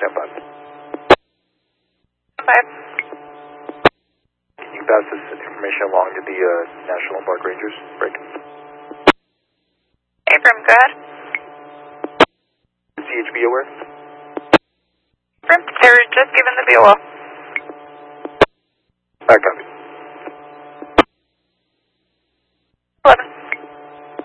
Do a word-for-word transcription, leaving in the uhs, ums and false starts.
ten five. Five. Can you pass this information along to the uh, National Park Rangers? Break. Abram, go ahead. C H B aware? Abram, they were just given the B O L.